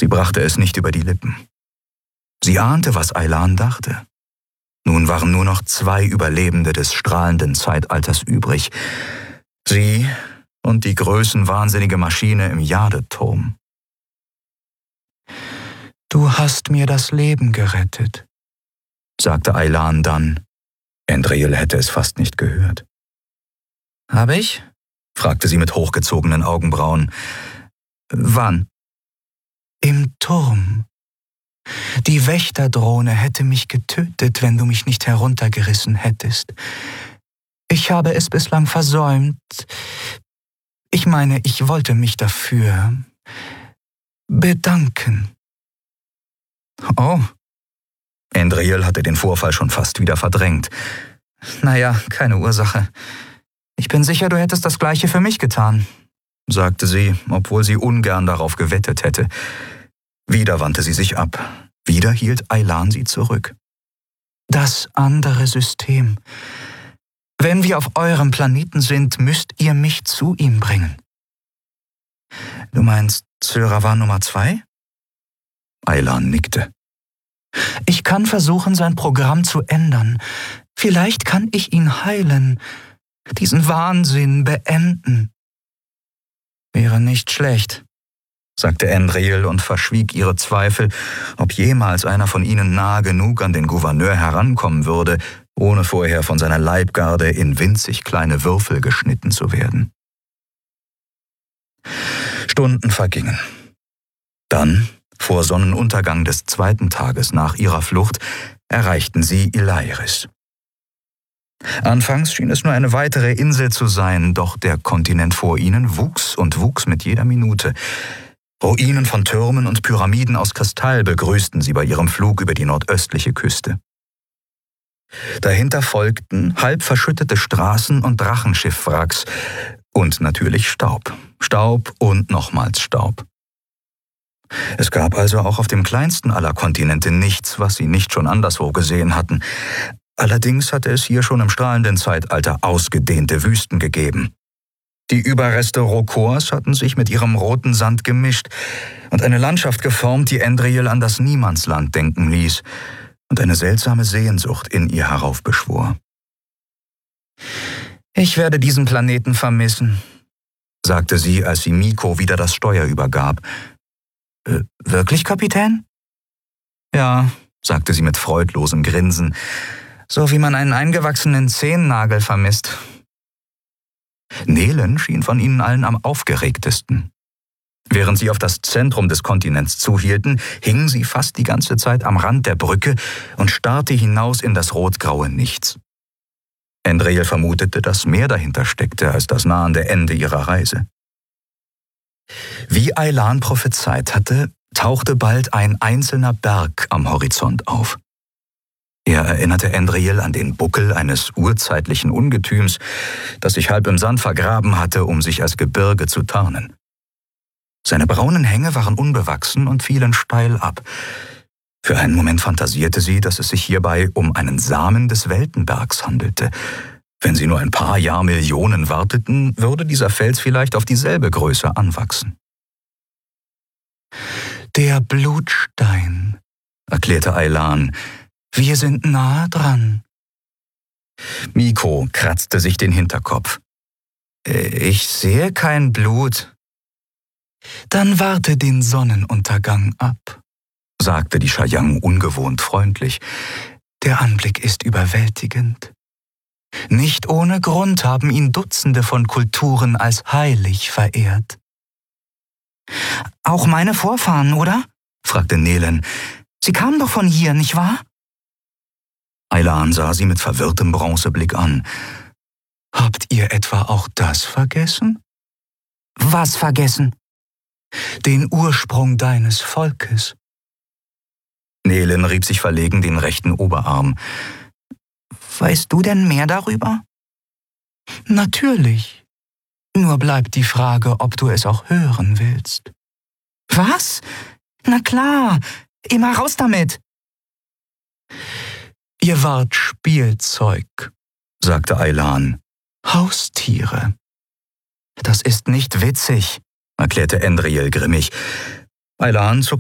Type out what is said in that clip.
sie brachte es nicht über die Lippen. Sie ahnte, was Aylan dachte. Nun waren nur noch 2 Überlebende des strahlenden Zeitalters übrig. Sie und die größenwahnsinnige Maschine im Jadeturm. »Du hast mir das Leben gerettet«, sagte Aylan dann. Andriel hätte es fast nicht gehört. »Habe ich?« fragte sie mit hochgezogenen Augenbrauen. »Wann?« »Im Turm. Die Wächterdrohne hätte mich getötet, wenn du mich nicht heruntergerissen hättest. Ich habe es bislang versäumt. Ich meine, ich wollte mich dafür bedanken.« »Oh.« Andriel hatte den Vorfall schon fast wieder verdrängt. »Naja, keine Ursache. Ich bin sicher, du hättest das Gleiche für mich getan«, sagte sie, obwohl sie ungern darauf gewettet hätte. Wieder wandte sie sich ab. Wieder hielt Aylan sie zurück. »Das andere System. Wenn wir auf eurem Planeten sind, müsst ihr mich zu ihm bringen.« »Du meinst Zörawan Nummer 2? Aylan nickte. »Ich kann versuchen, sein Programm zu ändern. Vielleicht kann ich ihn heilen, diesen Wahnsinn beenden.« »Wäre nicht schlecht«, sagte Andriel und verschwieg ihre Zweifel, ob jemals einer von ihnen nahe genug an den Gouverneur herankommen würde, ohne vorher von seiner Leibgarde in winzig kleine Würfel geschnitten zu werden. Stunden vergingen. Dann, vor Sonnenuntergang des 2. Tages nach ihrer Flucht, erreichten sie Ilairis. Anfangs schien es nur eine weitere Insel zu sein, doch der Kontinent vor ihnen wuchs und wuchs mit jeder Minute. Ruinen von Türmen und Pyramiden aus Kristall begrüßten sie bei ihrem Flug über die nordöstliche Küste. Dahinter folgten halb verschüttete Straßen und Drachenschiffwracks und natürlich Staub. Staub und nochmals Staub. Es gab also auch auf dem kleinsten aller Kontinente nichts, was sie nicht schon anderswo gesehen hatten. Allerdings hatte es hier schon im strahlenden Zeitalter ausgedehnte Wüsten gegeben. Die Überreste Rokors hatten sich mit ihrem roten Sand gemischt und eine Landschaft geformt, die Andriel an das Niemandsland denken ließ und eine seltsame Sehnsucht in ihr heraufbeschwor. »Ich werde diesen Planeten vermissen«, sagte sie, als sie Miko wieder das Steuer übergab. »Wirklich, Kapitän?« »Ja«, sagte sie mit freudlosem Grinsen, »so wie man einen eingewachsenen Zehennagel vermisst.« Nelen schien von ihnen allen am aufgeregtesten. Während sie auf das Zentrum des Kontinents zuhielten, hing sie fast die ganze Zeit am Rand der Brücke und starrte hinaus in das rotgraue Nichts. Andriel vermutete, dass mehr dahinter steckte als das nahende Ende ihrer Reise. Wie Aylan prophezeit hatte, tauchte bald ein einzelner Berg am Horizont auf. Er erinnerte Andriel an den Buckel eines urzeitlichen Ungetüms, das sich halb im Sand vergraben hatte, um sich als Gebirge zu tarnen. Seine braunen Hänge waren unbewachsen und fielen steil ab. Für einen Moment fantasierte sie, dass es sich hierbei um einen Samen des Weltenbergs handelte. Wenn sie nur ein paar Jahrmillionen warteten, würde dieser Fels vielleicht auf dieselbe Größe anwachsen. »Der Blutstein«, erklärte Aylan. »Wir sind nahe dran.« Miko kratzte sich den Hinterkopf. »Ich sehe kein Blut.« »Dann warte den Sonnenuntergang ab«, sagte die Shayang ungewohnt freundlich. »Der Anblick ist überwältigend. Nicht ohne Grund haben ihn Dutzende von Kulturen als heilig verehrt.« »Auch meine Vorfahren, oder?« fragte Nelen. »Sie kamen doch von hier, nicht wahr?« Aylan sah sie mit verwirrtem Bronzeblick an. »Habt ihr etwa auch das vergessen?« »Was vergessen?« »Den Ursprung deines Volkes.« Nelen rieb sich verlegen den rechten Oberarm. »Weißt du denn mehr darüber?« »Natürlich. Nur bleibt die Frage, ob du es auch hören willst.« »Was? Na klar, immer raus damit!« »Ihr wart Spielzeug«, sagte Aylan. »Haustiere.« »Das ist nicht witzig«, erklärte Andriel grimmig. Aylan zuckte